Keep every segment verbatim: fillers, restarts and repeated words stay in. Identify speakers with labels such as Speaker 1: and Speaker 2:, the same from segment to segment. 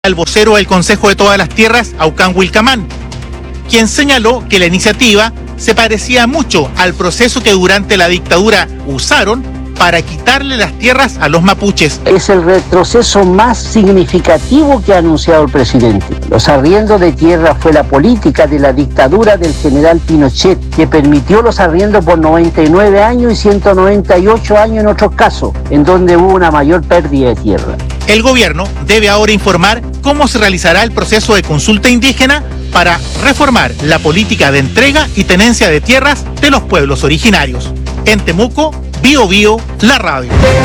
Speaker 1: al vocero del Consejo de Todas las Tierras, Aucán Wilcamán, quien señaló que la iniciativa se parecía mucho al proceso que durante la dictadura usaron para quitarle las tierras a los mapuches.
Speaker 2: Es el retroceso más significativo que ha anunciado el presidente. Los arriendos de tierra fue la política de la dictadura del general Pinochet, que permitió los arriendos por noventa y nueve años y ciento noventa y ocho años en otros casos, en donde hubo una mayor pérdida de tierra.
Speaker 1: El gobierno debe ahora informar cómo se realizará el proceso de consulta indígena para reformar la política de entrega y tenencia de tierras de los pueblos originarios. En Temuco, Bio Bio, la radio.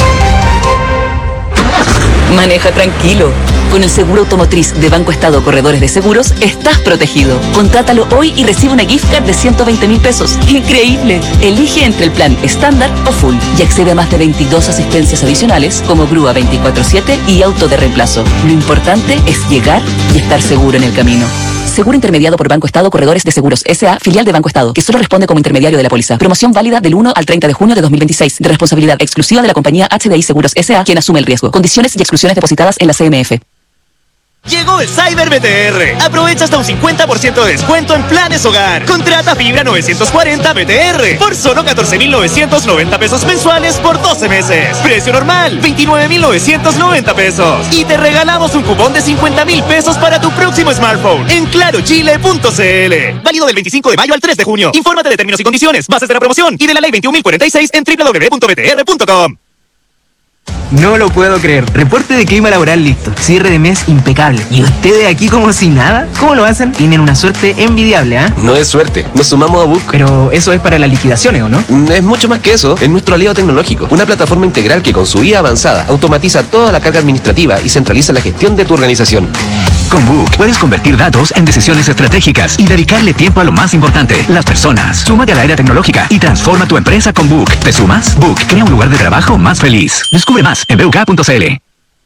Speaker 3: Maneja tranquilo. Con el seguro automotriz de Banco Estado Corredores de Seguros, estás protegido. Contrátalo hoy y recibe una gift card de ciento veinte mil pesos. ¡Increíble! Elige entre el plan estándar o full y accede a más de veintidós asistencias adicionales como grúa veinticuatro siete y auto de reemplazo. Lo importante es llegar y estar seguro en el camino. Seguro intermediado por Banco Estado Corredores de Seguros S A, filial de Banco Estado, que solo responde como intermediario de la póliza. Promoción válida del uno al treinta de junio de dos mil veintiséis, de responsabilidad exclusiva de la compañía H D I Seguros S A, quien asume el riesgo. Condiciones y exclusiones depositadas en la C M F.
Speaker 4: Llegó el Cyber B T R. Aprovecha hasta un cincuenta por ciento de descuento en planes hogar. Contrata fibra novecientos cuarenta B T R por solo catorce mil novecientos noventa pesos mensuales por doce meses. Precio normal, veintinueve mil novecientos noventa pesos. Y te regalamos un cupón de cincuenta mil pesos para tu próximo smartphone en claro chile punto c l. Válido del veinticinco de mayo al tres de junio. Infórmate de términos y condiciones, bases de la promoción y de la ley veintiún mil cuarenta y seis en doble u doble u doble u punto b t r punto com.
Speaker 5: No lo puedo creer. Reporte de clima laboral listo. Cierre de mes impecable. ¿Y ustedes aquí como si nada? ¿Cómo lo hacen? Tienen una suerte envidiable, ¿ah? ¿eh?
Speaker 6: No es suerte. Nos sumamos a Book.
Speaker 5: Pero eso es para las liquidaciones, ¿o no?
Speaker 6: Es mucho más que eso. Es nuestro aliado tecnológico. Una plataforma integral que con su I A avanzada automatiza toda la carga administrativa y centraliza la gestión de tu organización.
Speaker 7: Con Book puedes convertir datos en decisiones estratégicas y dedicarle tiempo a lo más importante, las personas. Súmate a la era tecnológica y transforma tu empresa con Book. ¿Te sumas? Book crea un lugar de trabajo más feliz. Descubre más en b u k punto c l.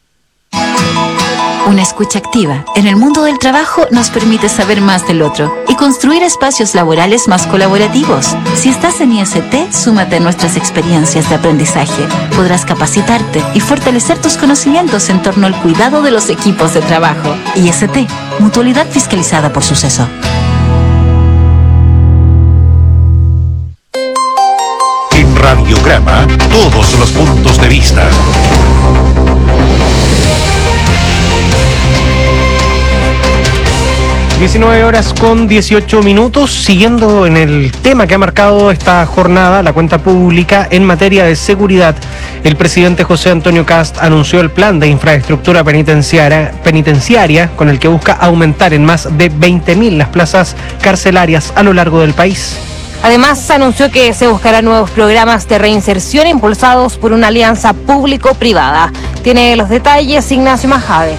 Speaker 8: Una escucha activa en el mundo del trabajo nos permite saber más del otro y construir espacios laborales más colaborativos. Si estás en I S T, súmate a nuestras experiencias de aprendizaje. Podrás capacitarte y fortalecer tus conocimientos en torno al cuidado de los equipos de trabajo. I S T, mutualidad fiscalizada por Suceso.
Speaker 9: En Radiograma, todos los puntos de vista.
Speaker 10: diecinueve horas con dieciocho minutos, siguiendo en el tema que ha marcado esta jornada, la cuenta pública en materia de seguridad. El presidente José Antonio Kast anunció el plan de infraestructura penitenciaria, penitenciaria con el que busca aumentar en más de veinte mil las plazas carcelarias a lo largo del país.
Speaker 11: Además, anunció que se buscarán nuevos programas de reinserción impulsados por una alianza público-privada. Tiene los detalles Ignacio Majade.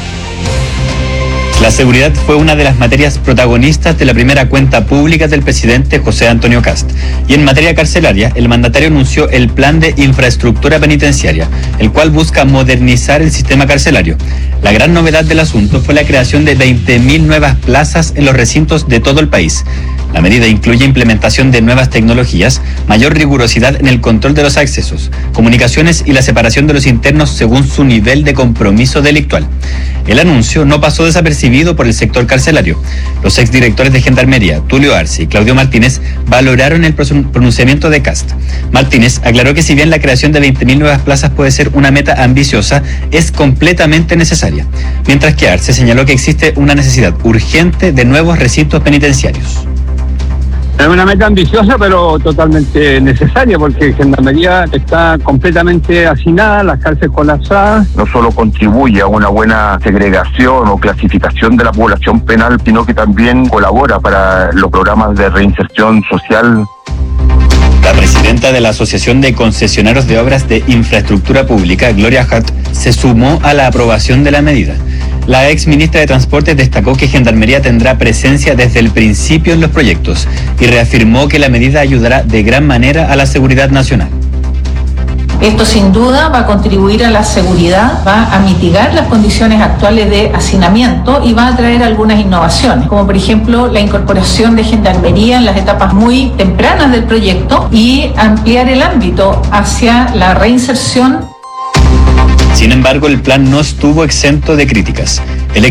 Speaker 12: La seguridad fue una de las materias protagonistas de la primera cuenta pública del presidente José Antonio Kast. Y en materia carcelaria, el mandatario anunció el plan de infraestructura penitenciaria, el cual busca modernizar el sistema carcelario. La gran novedad del asunto fue la creación de veinte mil nuevas plazas en los recintos de todo el país. La medida incluye implementación de nuevas tecnologías, mayor rigurosidad en el control de los accesos, comunicaciones y la separación de los internos según su nivel de compromiso delictual. El anuncio no pasó desapercibido por el sector carcelario. Los exdirectores de Gendarmería, Tulio Arce y Claudio Martínez, valoraron el pronunciamiento de Kast. Martínez aclaró que si bien la creación de veinte mil nuevas plazas puede ser una meta ambiciosa, es completamente necesaria. Mientras que Arce señaló que existe una necesidad urgente de nuevos recintos penitenciarios.
Speaker 13: Es una meta ambiciosa, pero totalmente necesaria, porque Gendarmería está completamente hacinada, las cárceles colapsadas.
Speaker 14: No solo contribuye a una buena segregación o clasificación de la población penal, sino que también colabora para los programas de reinserción social.
Speaker 12: La presidenta de la Asociación de Concesionarios de Obras de Infraestructura Pública, Gloria Hart, se sumó a la aprobación de la medida. La ex ministra de Transportes destacó que Gendarmería tendrá presencia desde el principio en los proyectos y reafirmó que la medida ayudará de gran manera a la seguridad nacional.
Speaker 15: Esto sin duda va a contribuir a la seguridad, va a mitigar las condiciones actuales de hacinamiento y va a traer algunas innovaciones, como por ejemplo la incorporación de Gendarmería en las etapas muy tempranas del proyecto y ampliar el ámbito hacia la reinserción.
Speaker 12: Sin embargo, el plan no estuvo exento de críticas.